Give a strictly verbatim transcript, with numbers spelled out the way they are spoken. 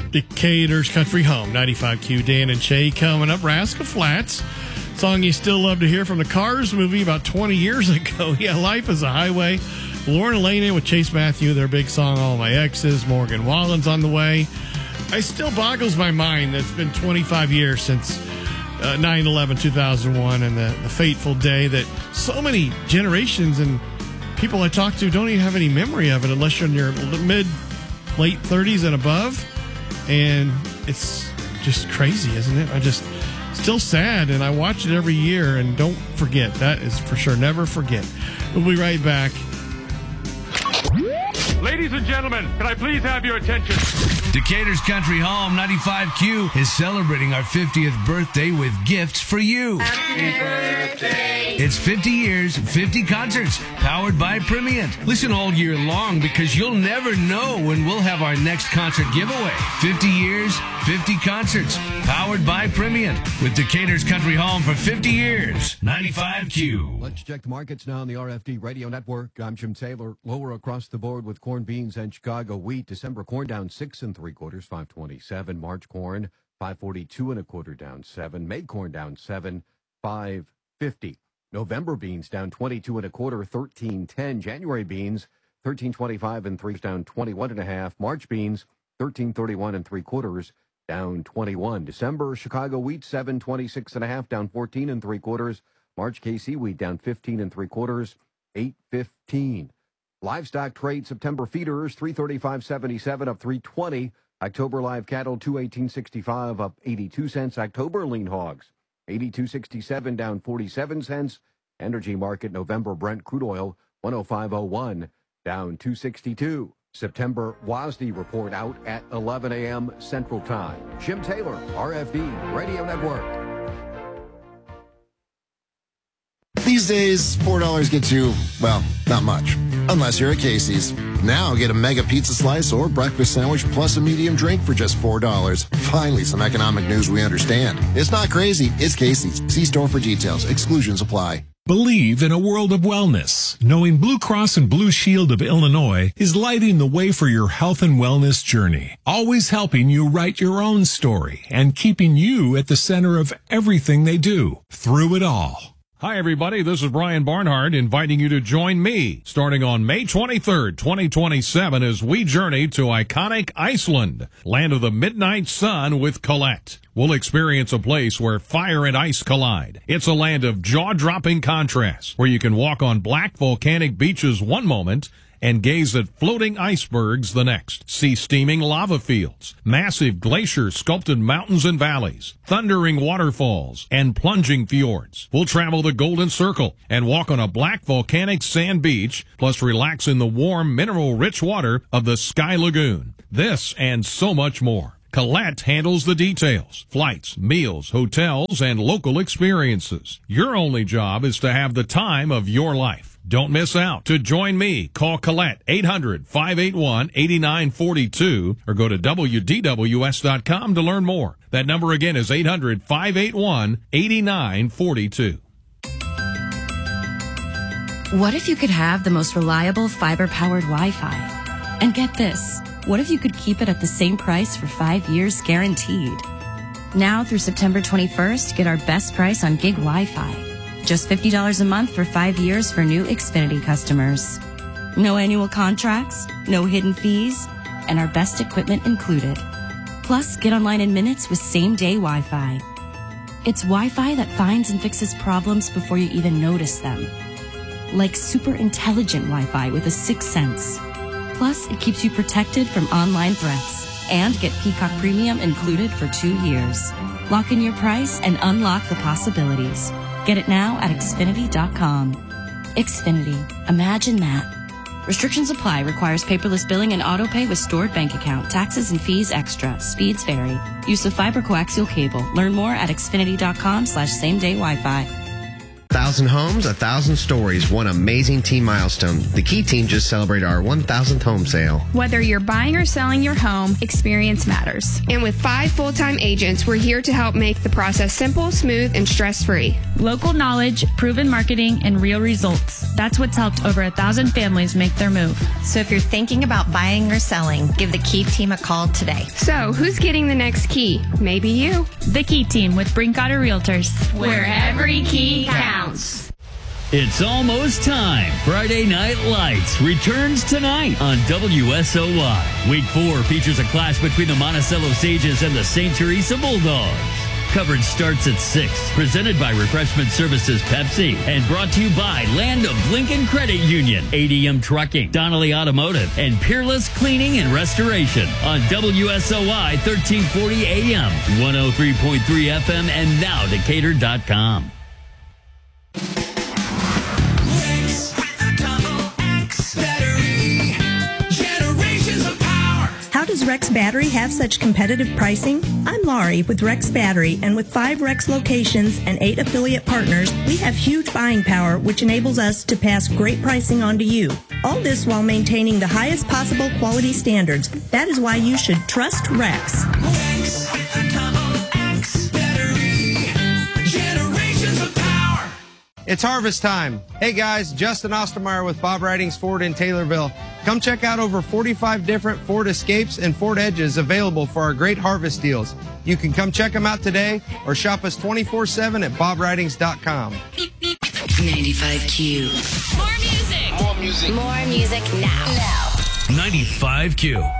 Decatur's Country Home, ninety-five Q. Dan and Shay coming up. Rascal Flatts, song you still love to hear from the Cars movie about twenty years ago. Yeah, Life is a Highway. Lauren Elena with Chase Matthew, their big song, All My Exes. Morgan Wallen's on the way. I still boggles my mind that it's been twenty-five years since uh, nine eleven two thousand one and the, the fateful day that so many generations and people I talk to don't even have any memory of it unless you're in your mid, late thirties and above. And it's just crazy, isn't it? I just, still sad, and I watch it every year, and don't forget. That is for sure. Never forget. We'll be right back. Ladies and gentlemen, can I please have your attention? Decatur's Country Home ninety-five Q is celebrating our fiftieth birthday with gifts for you. Happy birthday. It's fifty years, fifty concerts, powered by Primient. Listen all year long because you'll never know when we'll have our next concert giveaway. fifty years, fifty concerts, powered by Primient. With Decatur's Country Home for fifty years. ninety-five Q. Let's check the markets now on the R F D Radio Network. I'm Jim Taylor. Lower across the board with corn, beans, and Chicago wheat. December corn down six and three quarters, five twenty-seven. March corn, five forty-two and a quarter, down seven. May corn down seven, five fifty. November beans down twenty-two and a quarter, thirteen ten. January beans, thirteen twenty-five and three, down twenty-one and a half. March beans, thirteen thirty-one and three quarters, down twenty-one. December Chicago wheat, seven twenty-six and a half, down fourteen and three quarters. March K C wheat down fifteen and three quarters, eight fifteen. Livestock trade, September feeders, three thirty-five seventy-seven, up three twenty. October live cattle, two eighteen sixty-five, up eighty-two cents. October lean hogs, eighty-two sixty-seven, down forty-seven cents. Energy market, November Brent crude oil, one oh five oh one, down two sixty-two. September W A S D report out at eleven a.m. Central Time. Jim Taylor, R F D Radio Network. These days, four dollars gets you, well, not much. Unless you're at Casey's. Now get a mega pizza slice or breakfast sandwich plus a medium drink for just four dollars. Finally, some economic news we understand. It's not crazy. It's Casey's. See store for details. Exclusions apply. Believe in a world of wellness. Knowing Blue Cross and Blue Shield of Illinois is lighting the way for your health and wellness journey. Always helping you write your own story and keeping you at the center of everything they do through it all. Hi, everybody. This is Brian Barnhart inviting you to join me starting on May twenty-third, twenty twenty-seven as we journey to iconic Iceland, land of the midnight sun with Colette. We'll experience a place where fire and ice collide. It's a land of jaw-dropping contrasts where you can walk on black volcanic beaches one moment and gaze at floating icebergs the next. See steaming lava fields, massive glacier-sculpted mountains and valleys, thundering waterfalls, and plunging fjords. We'll travel the Golden Circle and walk on a black volcanic sand beach, plus relax in the warm, mineral-rich water of the Sky Lagoon. This and so much more. Colette handles the details, flights, meals, hotels, and local experiences. Your only job is to have the time of your life. Don't miss out. To join me, call Colette eight hundred, five eight one, eight nine four two or go to W D W S dot com to learn more. That number again is eight hundred, five eight one, eight nine four two. What if you could have the most reliable fiber-powered Wi-Fi? And get this, what if you could keep it at the same price for five years guaranteed? Now through September twenty-first, get our best price on gig Wi-Fi. Just fifty dollars a month for five years for new Xfinity customers. No annual contracts, no hidden fees, and our best equipment included. Plus, get online in minutes with same-day Wi-Fi. It's Wi-Fi that finds and fixes problems before you even notice them. Like super intelligent Wi-Fi with a sixth sense. Plus, it keeps you protected from online threats. And get Peacock Premium included for two years. Lock in your price and unlock the possibilities. Get it now at Xfinity dot com. Xfinity. Imagine that. Restrictions apply. Requires paperless billing and auto pay with stored bank account. Taxes and fees extra. Speeds vary. Use of fiber coaxial cable. Learn more at Xfinity dot com slash same day Wi-Fi. Thousand homes, a thousand stories, one amazing team milestone. The Key team just celebrated our one thousandth home sale. Whether you're buying or selling your home, experience matters. And with five full-time agents, we're here to help make the process simple, smooth, and stress-free. Local knowledge, proven marketing, and real results. That's what's helped over a thousand families make their move. So if you're thinking about buying or selling, give the Key team a call today. So who's getting the next key? Maybe you. The Key team with Brinkotter Realtors. Where every key counts. It's almost time. Friday Night Lights returns tonight on W S O Y. Week four features a clash between the Monticello Sages and the Saint Teresa Bulldogs. Coverage starts at six. Presented by Refreshment Services Pepsi and brought to you by Land of Lincoln Credit Union, A D M Trucking, Donnelly Automotive, and Peerless Cleaning and Restoration on W S O Y thirteen forty A M, one oh three point three F M, and now Decatur dot com. How does Rex Battery have such competitive pricing? I'm Laurie with Rex Battery, and with five Rex locations and eight affiliate partners, we have huge buying power, which enables us to pass great pricing on to you. All this while maintaining the highest possible quality standards. That is why you should trust Rex. Rex with the double X battery. Generations of power. It's harvest time. Hey guys, Justin Ostermeyer with Bob Ridings Ford in Taylorville. Come check out over forty-five different Ford Escapes and Ford Edges available for our great harvest deals. You can come check them out today or shop us twenty-four seven at bob ridings dot com. ninety-five Q. More music. More music. More music now. ninety-five Q.